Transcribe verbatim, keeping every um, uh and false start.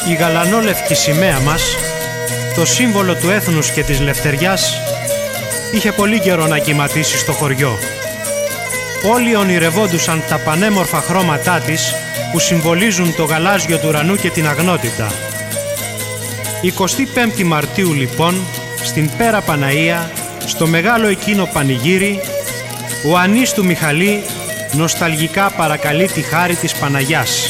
Η γαλανόλευκη σημαία μας, το σύμβολο του έθνους και της λευτεριάς, είχε πολύ καιρό να κυματίσει στο χωριό. Όλοι ονειρευόντουσαν τα πανέμορφα χρώματά της που συμβολίζουν το γαλάζιο του ουρανού και την αγνότητα. εικοστή πέμπτη Μαρτίου λοιπόν, στην Πέρα Παναΐα, στο μεγάλο εκείνο πανηγύρι, ο Ανής του Μιχαλή νοσταλγικά παρακαλεί τη χάρη της Παναγιάς.